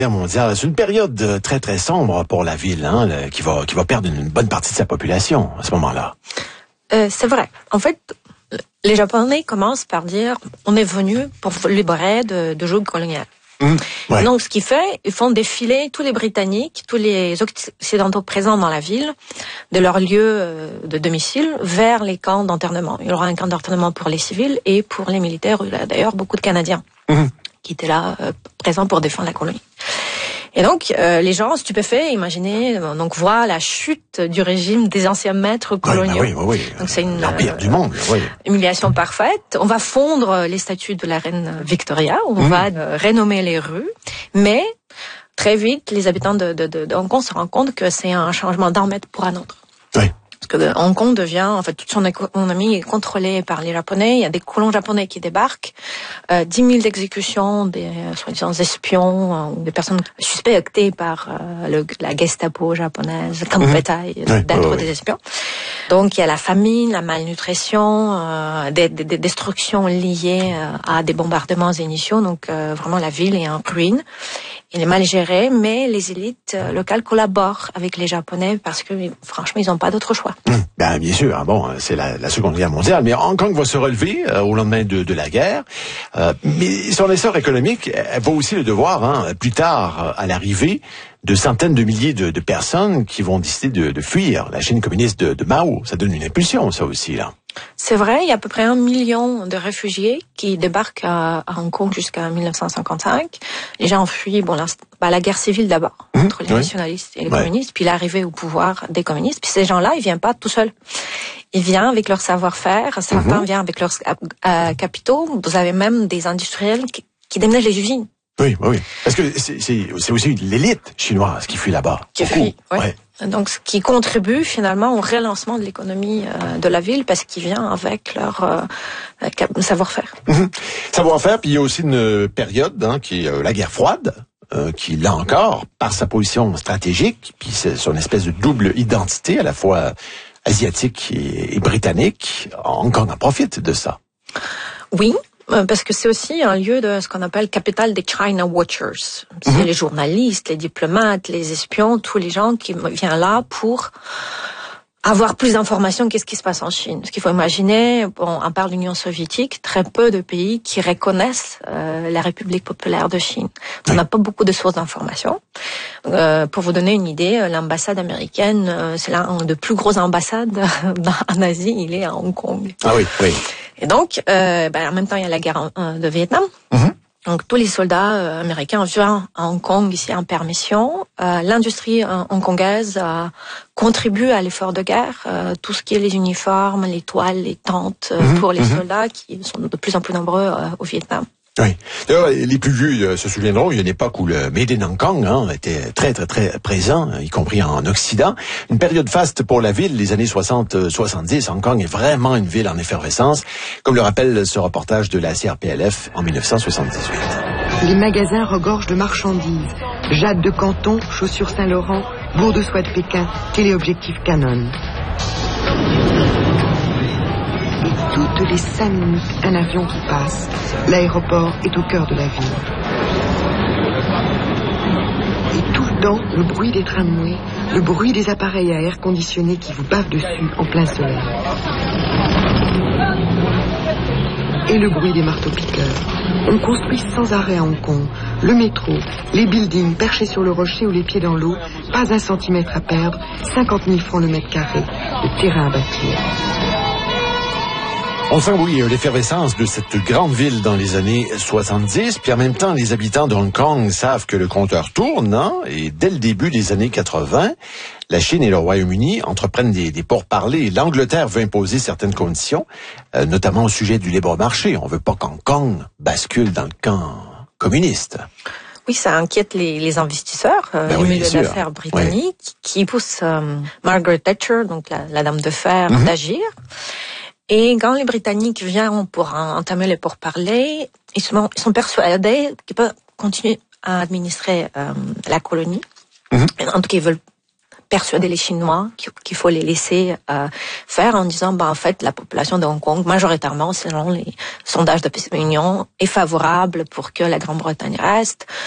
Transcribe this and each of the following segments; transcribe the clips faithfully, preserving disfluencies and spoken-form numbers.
mondiale, c'est une période très très sombre pour la ville, hein, le, qui va qui va perdre une bonne partie de sa population à ce moment-là. Euh, c'est vrai. En fait, les Japonais commencent par dire on est venu pour libérer de, de joug colonial. Mmh, ouais. Donc, ce qu'ils font, ils font défiler tous les Britanniques, tous les Occidentaux présents dans la ville, de leur lieu de domicile, vers les camps d'internement. Il y aura un camp d'internement pour les civils et pour les militaires. Il y a d'ailleurs beaucoup de Canadiens mmh. qui étaient là, euh, présents pour défendre la colonie. Et donc, euh, les gens stupéfaits, imaginez, donc voient la chute du régime des anciens maîtres coloniaux. Oui, bah oui, oui, oui. Donc c'est une l'empire euh, du monde. Oui. Humiliation parfaite. On va fondre les statues de la reine Victoria. On mmh. va euh, rénommer les rues, mais très vite, les habitants de, de, de, de Hong Kong se rendent compte que c'est un changement d'un maître pour un autre. Oui. Parce que Hong Kong devient, en fait, toute son économie est contrôlée par les Japonais. Il y a des colons japonais qui débarquent. Euh, dix mille exécutions des euh, soi-disant espions euh, ou des personnes suspectées par euh, le, la Gestapo japonaise comme mmh. bétail oui, d'être oui, oui. des espions. Donc, il y a la famine, la malnutrition, euh, des, des, des destructions liées euh, à des bombardements initiaux. Donc, euh, vraiment, la ville est en ruine. Il est mal géré, mais les élites euh, locales collaborent avec les Japonais parce que, franchement, ils n'ont pas d'autre choix. Mmh, ben, bien sûr, hein, bon, c'est la, la Seconde Guerre mondiale, mais Hong Kong va se relever euh, au lendemain de, de la guerre. Euh, mais son essor économique, elle va aussi le devoir, hein, plus tard, à l'arrivée de centaines de milliers de, de personnes qui vont décider de, de fuir la Chine communiste de, de Mao. Ça donne une impulsion, ça aussi, là. C'est vrai, il y a à peu près un million de réfugiés qui débarquent à, à Hong Kong jusqu'à dix-neuf cent cinquante-cinq. Les gens ont fui, bon, la, bah, la guerre civile d'abord, mmh, entre les oui. nationalistes et les ouais. communistes, puis l'arrivée au pouvoir des communistes. Puis ces gens-là, ils viennent pas tout seuls. Ils viennent avec leur savoir-faire, certains mmh. viennent avec leurs euh, capitaux. Vous avez même des industriels qui, qui déménagent les usines. Oui, oui, oui. Parce que c'est, c'est, c'est aussi l'élite chinoise qui fuit là-bas. Qui fuit, oui. Ouais. Donc, ce qui contribue finalement au relancement de l'économie euh, de la ville parce qu'il vient avec leur euh, savoir-faire. Mmh. Savoir-faire, puis il y a aussi une période hein, qui est euh, la guerre froide, euh, qui là encore, par sa position stratégique, puis c'est son espèce de double identité, à la fois asiatique et, et britannique, Hong Kong en profite de ça. Oui. Parce que c'est aussi un lieu de ce qu'on appelle capitale des China Watchers. C'est mmh. les journalistes, les diplomates, les espions, tous les gens qui viennent là pour avoir plus d'informations qu'est-ce qui se passe en Chine. Parce qu'il faut imaginer, bon, à part l'Union soviétique, très peu de pays qui reconnaissent euh, la République populaire de Chine. On n'a pas beaucoup de sources d'informations. Euh, pour vous donner une idée, l'ambassade américaine, euh, c'est l'une des plus grosses ambassades en Asie, il est à Hong Kong. Ah oui, oui. Et donc, euh, ben, en même temps, il y a la guerre euh, de Vietnam. Mm-hmm. Donc, tous les soldats euh, américains viennent à Hong Kong ici en permission. Euh, l'industrie euh, hongkongaise euh, contribue à l'effort de guerre. Euh, tout ce qui est les uniformes, les toiles, les tentes euh, mm-hmm. pour les mm-hmm. soldats qui sont de plus en plus nombreux euh, au Vietnam. Oui. D'ailleurs, les plus vieux euh, se souviendront, il y a une époque où le Made in Hong Kong hein, était très, très, très présent, y compris en Occident. Une période faste pour la ville, les années soixante soixante-dix. Hong Kong est vraiment une ville en effervescence, comme le rappelle ce reportage de la C R P L F en dix-neuf cent soixante-dix-huit. Les magasins regorgent de marchandises. Jade de Canton, chaussures Saint-Laurent, bourre de soie de Pékin, téléobjectif Canon. Et toutes les cinq minutes, un avion qui passe. L'aéroport est au cœur de la ville. Et tout le temps, le bruit des tramways, le bruit des appareils à air conditionné qui vous bavent dessus en plein soleil. Et le bruit des marteaux-piqueurs. On construit sans arrêt à Hong Kong. Le métro, les buildings perchés sur le rocher ou les pieds dans l'eau, pas un centimètre à perdre, cinquante mille francs le mètre carré, le terrain à bâtir. On sent, oui, l'effervescence de cette grande ville dans les années soixante-dix, puis en même temps, les habitants de Hong Kong savent que le compteur tourne, hein, et dès le début des années quatre-vingts, la Chine et le Royaume-Uni entreprennent des, des pourparlers. L'Angleterre veut imposer certaines conditions, euh, notamment au sujet du libre-marché. On veut pas qu'Hong Kong bascule dans le camp communiste. Oui, ça inquiète les, les investisseurs, euh, ben les oui, milieux d'affaires britanniques, oui. qui poussent euh, Margaret Thatcher, donc la, la dame de fer, mm-hmm. d'agir. Et quand les Britanniques viennent pour entamer les pourparlers, ils sont, ils sont persuadés qu'ils peuvent continuer à administrer euh, la colonie. Mm-hmm. En tout cas, ils veulent persuader les Chinois qu'il faut les laisser euh, faire en disant, bah en fait, la population de Hong Kong, majoritairement, selon les sondages d'opinion, est favorable pour que la Grande-Bretagne reste.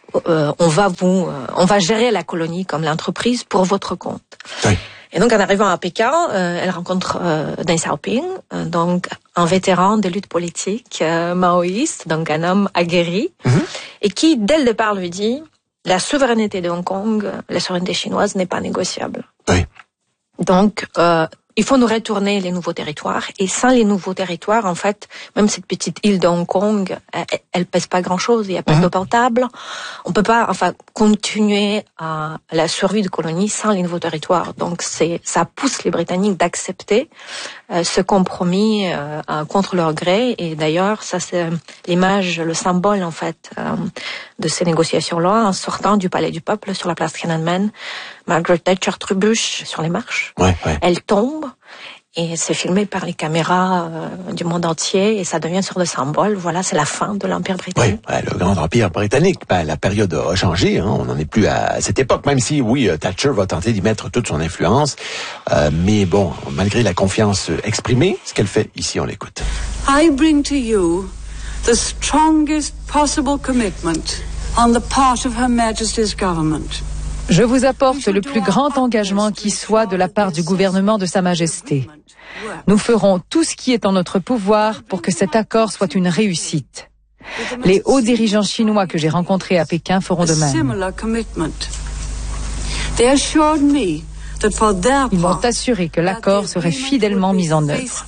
euh, on va vous, euh, on va gérer la colonie comme l'entreprise pour votre compte. Oui. Et donc, en arrivant à Pékin, euh, elle rencontre euh, Deng Xiaoping, euh, donc un vétéran de lutte politique euh, maoïste, donc un homme aguerri, mm-hmm. et qui, dès le départ, lui dit la souveraineté de Hong Kong, la souveraineté chinoise n'est pas négociable. Oui. Donc, euh, il faut nous retourner les nouveaux territoires. Et sans les nouveaux territoires, en fait, même cette petite île de Hong Kong, elle, elle pèse pas grand-chose. Il y a pas mmh. d'eau potable. On peut pas, enfin, continuer à la survie de colonies sans les nouveaux territoires. Donc, c'est, ça pousse les Britanniques d'accepter euh, ce compromis euh, contre leur gré. Et d'ailleurs, ça c'est l'image, le symbole, en fait, euh, de ces négociations-là, en sortant du Palais du Peuple sur la place Tiananmen. Margaret Thatcher trébuche sur les marches. Ouais, ouais. Elle tombe et c'est filmé par les caméras euh, du monde entier et ça devient une sorte de symbole. Voilà, c'est la fin de l'Empire britannique. Oui, ouais, le grand Empire britannique. Ben, la période a changé. Hein, on n'en est plus à cette époque, même si, oui, Thatcher va tenter d'y mettre toute son influence. Euh, mais bon, malgré la confiance exprimée, ce qu'elle fait ici, on l'écoute. I bring to you the strongest possible commitment on the part of Her Majesty's government. Je vous apporte le plus grand engagement qui soit de la part du gouvernement de Sa Majesté. Nous ferons tout ce qui est en notre pouvoir pour que cet accord soit une réussite. Les hauts dirigeants chinois que j'ai rencontrés à Pékin feront de même. Ils m'ont assuré que l'accord serait fidèlement mis en œuvre.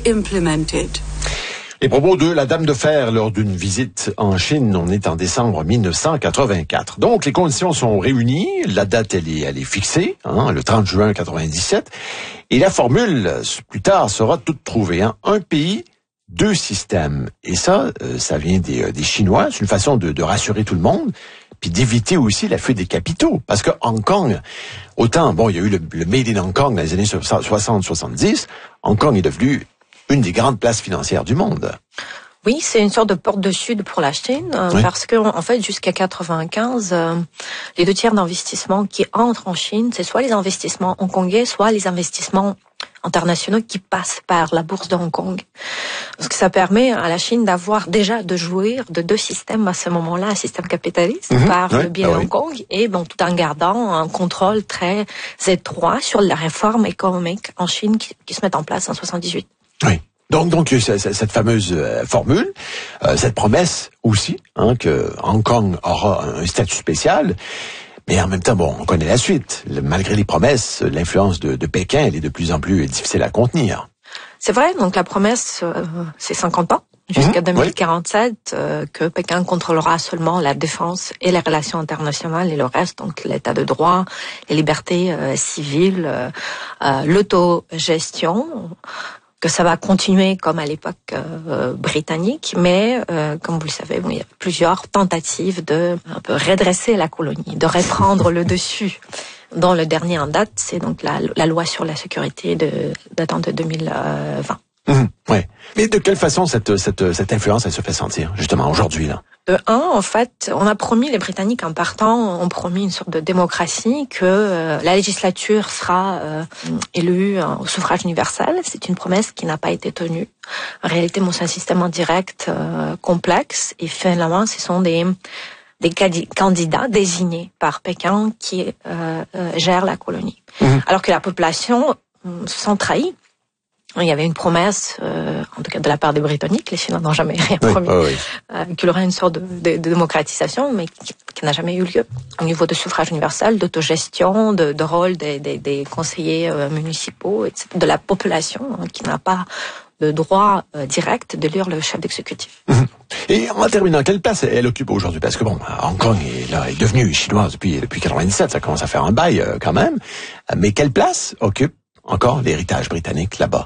Les propos de la Dame de Fer lors d'une visite en Chine, on est en décembre mille neuf cent quatre-vingt-quatre. Donc, les conditions sont réunies, la date, elle est, elle est fixée, hein, le trente juin quatre-vingt-dix-sept, et la formule, plus tard, sera toute trouvée. Hein. Un pays, deux systèmes. Et ça, euh, ça vient des, des Chinois, c'est une façon de, de rassurer tout le monde, puis d'éviter aussi la fuite des capitaux. Parce que Hong Kong, autant, bon, il y a eu le, le Made in Hong Kong dans les années soixante soixante-dix, Hong Kong est devenu une des grandes places financières du monde. Oui, c'est une sorte de porte de sud pour la Chine, euh, oui. parce que en fait, jusqu'à quatre-vingt-quinze, euh, les deux tiers d'investissements qui entrent en Chine, c'est soit les investissements hongkongais, soit les investissements internationaux qui passent par la bourse de Hong Kong. Parce que ça permet à la Chine d'avoir déjà de jouir de deux systèmes à ce moment-là, un système capitaliste mmh, par oui, le biais ah de oui. Hong Kong et bon, tout en gardant un contrôle très étroit sur la réforme économique en Chine qui, qui se met en place en soixante-dix-huit. Oui. Donc, donc cette fameuse euh, formule, euh, cette promesse aussi, hein, que Hong Kong aura un statut spécial, mais en même temps, bon, on connaît la suite. Le, malgré les promesses, l'influence de, de Pékin, elle est de plus en plus difficile à contenir. C'est vrai. Donc la promesse, euh, c'est cinquante ans jusqu'à mmh, deux mille quarante-sept, oui. euh, que Pékin contrôlera seulement la défense et les relations internationales et le reste, donc l'état de droit, les libertés euh, civiles, euh, euh, l'autogestion. Que ça va continuer comme à l'époque euh, britannique, mais euh, comme vous le savez, bon, il y a plusieurs tentatives de un peu redresser la colonie, de reprendre le dessus. Dans le dernier en date, c'est donc la, la loi sur la sécurité de, datant de deux mille vingt. Mmh, ouais. Mais de quelle façon cette, cette, cette influence, elle se fait sentir, justement, aujourd'hui, là? De un, en fait, on a promis, les Britanniques en partant, ont promis une sorte de démocratie, que euh, la législature sera euh, élue euh, au suffrage universel. C'est une promesse qui n'a pas été tenue. En réalité, c'est un système indirect euh, complexe, et finalement, ce sont des des candidats désignés par Pékin qui euh, euh, gèrent la colonie. Mmh. Alors que la population euh, se sent trahie. Il y avait une promesse, euh, en tout cas de la part des Britanniques, les Chinois n'ont jamais rien promis, oui, oui. euh, qu'il y aurait une sorte de, de, de démocratisation, mais qui, qui n'a jamais eu lieu. Au niveau de suffrage universel, d'autogestion, de, de rôle des, des, des conseillers euh, municipaux, et cetera, de la population, hein, qui n'a pas de droit euh, direct de lire le chef d'exécutif. Mmh. Et en terminant, quelle place elle occupe aujourd'hui? Parce que bon, Hong Kong est, là, est devenue chinoise depuis, depuis quatre-vingt-dix-sept, ça commence à faire un bail euh, quand même. Mais quelle place occupe encore l'héritage britannique là-bas?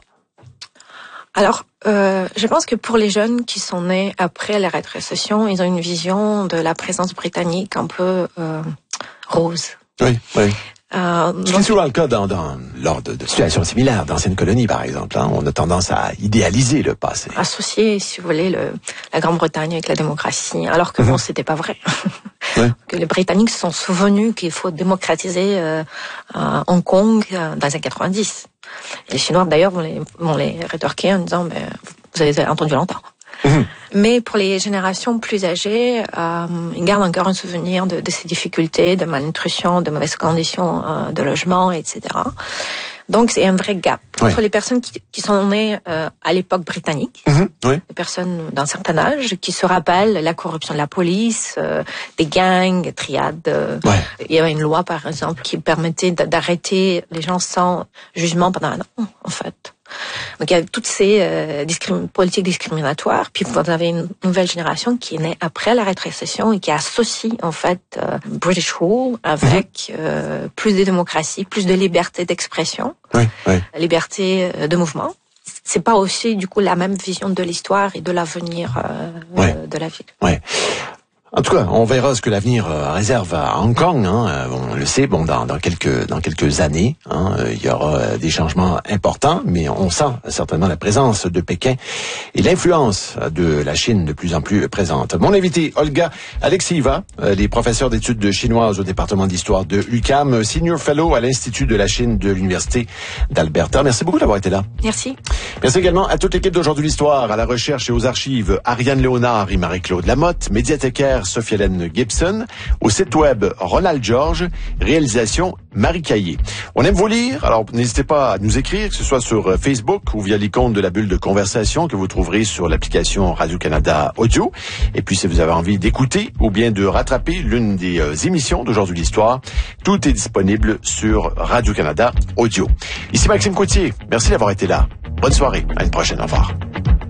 Alors, euh, je pense que pour les jeunes qui sont nés après la rétrocession, ils ont une vision de la présence britannique un peu euh, rose. Oui, oui. Euh, C'est souvent le cas dans, dans, lors de, de situations similaires, d'anciennes colonies par exemple. Hein, on a tendance à idéaliser le passé. Associer, si vous voulez, le, la Grande-Bretagne avec la démocratie, alors que mm-hmm. bon, c'était pas vrai. Oui. Que les Britanniques se sont souvenus qu'il faut démocratiser euh, euh, Hong Kong euh, dans les années quatre-vingt-dix. Et les Chinois, d'ailleurs, vont les, vont les rétorquer en disant, mais vous avez entendu longtemps. Mmh. Mais pour les générations plus âgées, euh, ils gardent encore un souvenir de, de ces difficultés, de malnutrition, de mauvaises conditions euh, de logement, et cetera. Donc c'est un vrai gap oui. entre les personnes qui, qui sont nées euh, à l'époque britannique, mmh, oui. les personnes d'un certain âge qui se rappellent la corruption de la police, euh, des gangs, triades. Euh, ouais. Il y avait une loi par exemple qui permettait d'arrêter les gens sans jugement pendant un an en fait. Donc il y a toutes ces euh, discrim- politiques discriminatoires. Puis vous avez une nouvelle génération qui est née après la rétrocession et qui associe en fait euh, British Rule avec euh, plus de démocratie, plus de liberté d'expression, oui, oui. liberté de mouvement. C'est pas aussi du coup la même vision de l'histoire et de l'avenir euh, oui. euh, de la ville. Oui. En tout cas, on verra ce que l'avenir euh, réserve à Hong Kong. Hein. On le sait, bon, dans, dans quelques dans quelques années, hein, il y aura euh, des changements importants, mais on sent certainement la présence de Pékin et l'influence de la Chine de plus en plus présente. Mon invité, Olga Alexieva, euh, les professeurs d'études chinoises au département d'histoire de l'U Q A M, senior fellow à l'Institut de la Chine de l'Université d'Alberta. Merci beaucoup d'avoir été là. Merci. Merci également à toute l'équipe d'Aujourd'hui l'Histoire, à la recherche et aux archives, Ariane Léonard et Marie-Claude Lamotte, médiathécaire Sophie-Hélène Gibson, au site web Ronald George, réalisation Marie Caillé. On aime vous lire, alors n'hésitez pas à nous écrire, que ce soit sur Facebook ou via l'icône de la bulle de conversation que vous trouverez sur l'application Radio-Canada Audio. Et puis si vous avez envie d'écouter ou bien de rattraper l'une des euh, émissions d'Aujourd'hui l'Histoire, tout est disponible sur Radio-Canada Audio. Ici Maxime Coutier, merci d'avoir été là. Bonne soirée, à une prochaine, au revoir.